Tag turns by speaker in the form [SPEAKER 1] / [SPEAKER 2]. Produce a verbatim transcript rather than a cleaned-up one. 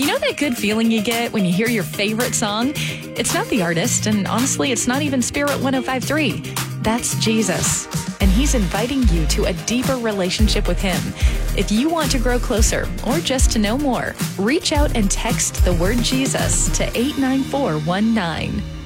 [SPEAKER 1] know that good feeling you get when you hear your favorite song? It's not the artist, and honestly, it's not even Spirit one oh five point three. That's Jesus. And he's inviting you to a deeper relationship with him. If you want to grow closer or just to know more, reach out and text the word Jesus to eight nine four one nine.